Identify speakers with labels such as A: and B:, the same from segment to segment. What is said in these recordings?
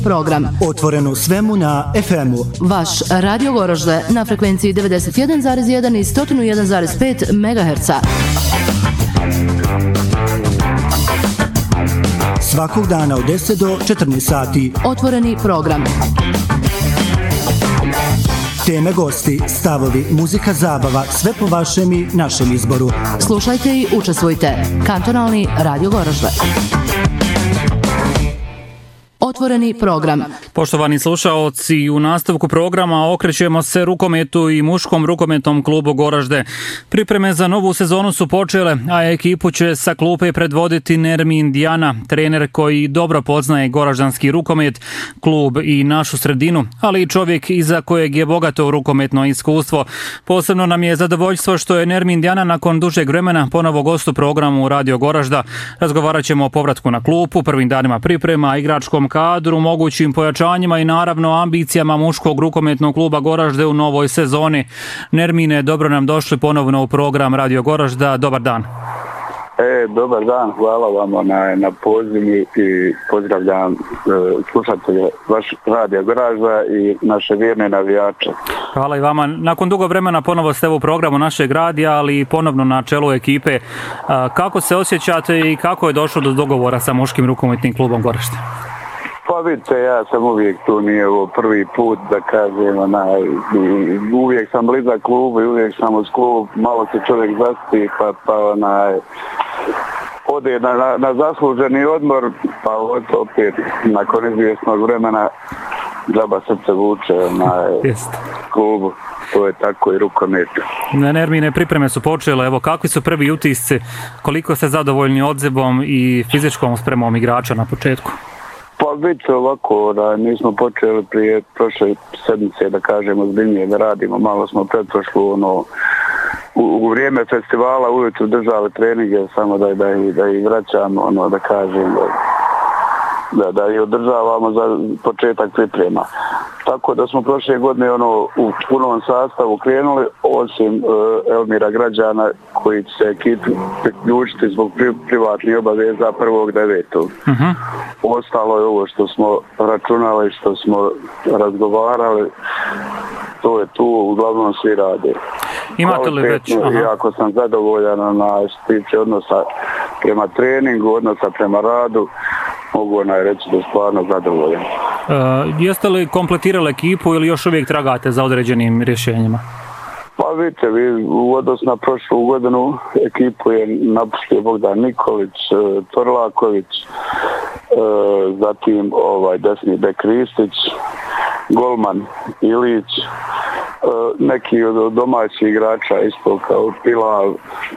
A: Program.
B: Otvoreno svemu na FM-u.
A: Vaš Radio Goražde na frekvenciji 91,1 i 101,5 MHz.
B: Svakog dana od 10 do 14 sati.
A: Otvoreni program.
B: Teme, gosti, stavovi, muzika, zabava, sve po vašem i našem izboru.
A: Slušajte i učestvujte. Kantonalni Radio Goražde. Otvoreni program.
C: Poštovani slušaoci, u nastavku programa okrećemo se rukometu i muškom rukometnom klubu Goražde. Pripreme za novu sezonu su počele, a ekipu će sa klupe predvoditi Nermin Dijana, trener koji dobro poznaje goraždanski rukomet, klub i našu sredinu, ali i čovjek iza kojeg je bogato rukometno iskustvo. Posebno nam je zadovoljstvo što je Nermin Dijana nakon dužeg vremena ponovo gost u programu Radio Goražda. Razgovarat ćemo o povratku na klupu, prvim danima priprema, igračkom kadru, mogućim pojačanjima i naravno ambicijama muškog rukometnog kluba Goražde u novoj sezoni. Nermine, dobro nam došli ponovno u program Radio Goražda. Dobar dan.
D: Dobar dan, hvala vam na pozivu i pozdravljam slušatelje vaš Radio Goražda i naše vjerne navijače.
C: Hvala i vama. Nakon dugo vremena ponovo ste u programu našeg radija, ali ponovno na čelu ekipe. Kako se osjećate i kako je došlo do dogovora sa muškim rukometnim klubom Goražde?
D: Pa vidite, ja sam uvijek tu, nije ovo prvi put da kažem, uvijek sam blizak klubu i uvijek sam uz klub, malo se čovjek zasti, pa ode na zasluženi odmor, pa opet nakon izvjesnog vremena džaba srce vuče na klubu. To je tako i rukomet.
C: Nermine, pripreme su počele. Evo, kakvi su prvi utisci? Koliko ste zadovoljni odzivom i fizičkom spremom igrača na početku?
D: Pa vidite ovako, da nismo počeli prije prošle sedmice, da kažemo, zbiljnije da radimo. Malo smo pretprošlo, u vrijeme festivala ujutru držali treninge, samo da ih vraćamo, da kažem, da ih održavamo za početak priprema. Tako da smo prošle godine u punom sastavu krenuli, osim Elmira Građana koji će se ekipi priključiti zbog privatnih obaveza 1.9. Ostalo je ovo što smo računali, što smo razgovarali, to je tu, uglavnom svi rade.
C: Imate li već?
D: Jako sam zadovoljan što tiče odnosa prema treningu, odnosa prema radu, mogu reći da je stvarno zadovoljan.
C: Jeste li kompletirali ekipu ili još uvijek tragate za određenim rješenjima?
D: Pa vidite, u odnosu na prošlu godinu ekipu je napustio Bogdan Nikolić, Torlaković, zatim desni bek Kristić, golman Ilić, neki od domaćih igrača isto kao Pilav,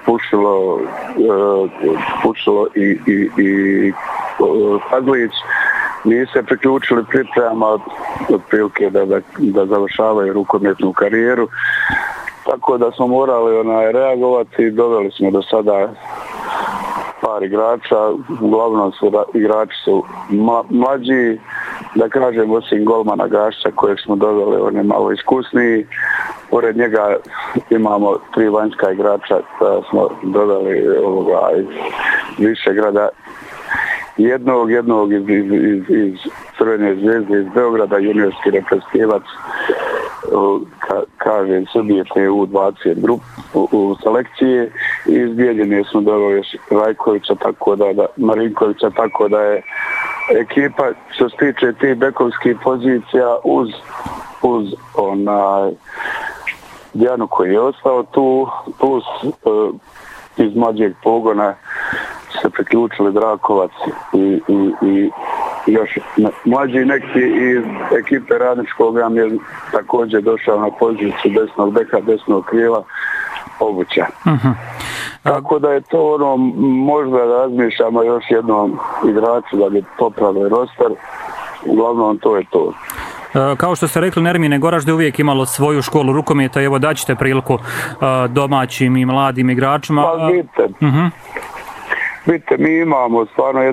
D: Pušilo i Hadlić. Nisu se priključili pripremama otprilike da završavaju rukometnu karijeru. Tako da smo morali reagovati, doveli smo do sada par igrača, uglavnom igrači su mlađi, da kažem, osim golmana Gašća kojeg smo doveli, on je malo iskusniji. Pored njega imamo 3 vanjska igrača koja smo doveli iz Višegrada. Jednog iz Crvene zvezde iz Beograda, juniorski reprezentativac, kažem, subjetne U20 grupu u selekcije, i iz Bijeljine smo doveli Rajkovića, Marinkovića, tako da je ekipa što se tiče tih bekovskih pozicija uz Dijanu koji je ostao tu, plus iz mlađeg pogona se priključili Drakovac i još mlađi neki iz ekipe radničkog je također došao na poziciju desnog beka, desnog krila, Obuća. Tako da je to možda razmišljamo još jednom igraču da bi popravili roster, uglavnom to je to.
C: Kao što ste rekli, Nermine, Goražde uvijek imalo svoju školu rukometa i evo daćete priliku domaćim i mladim igračima.
D: Pa vidite, mi imamo stvarno